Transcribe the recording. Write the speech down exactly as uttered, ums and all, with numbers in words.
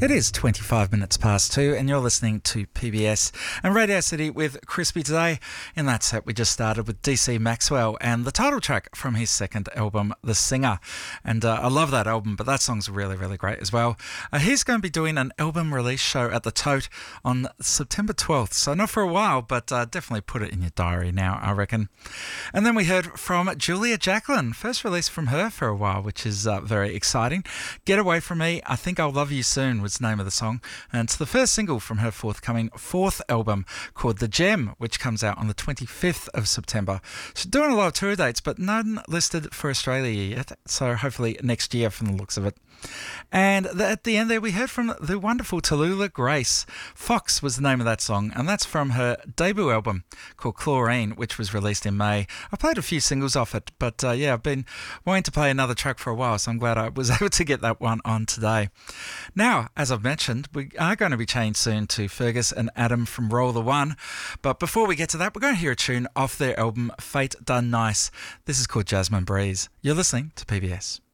It is twenty-five minutes past two, and you're listening to P B S and Radio City with Crispy today. In that set, we just started with D C Maxwell and the title track from his second album, The Singer. And uh, I love that album, but that song's really, really great as well. Uh, he's going to be doing an album release show at the Tote on September twelfth, so not for a while, but uh, definitely put it in your diary now, I reckon. And then we heard from Julia Jacklin, first release from her for a while, which is uh, very exciting. Get Away From Me, I Think I'll Love You Soon was the name of the song, and it's the first single from her forthcoming fourth album called The Gem, which comes out on the twenty-fifth of September. She's doing a lot of tour dates, but none listed for Australia yet, so hopefully next year from the looks of it. And the, at the end there, we heard from the wonderful Tallulah Grace. Fox was the name of that song, and that's from her debut album called Chlorine, which was released in May. I played a few singles off it, but uh, yeah, I've been wanting to play another track for a while, so I'm glad I was able to get that one on today. Now, as I've mentioned, we are going to be changed soon to Fergus and Adam from Roll the One, but before we get to that, we're going to hear a tune off their album Fate Done Nice. This is called Jasmine Breeze. You're listening to P B S.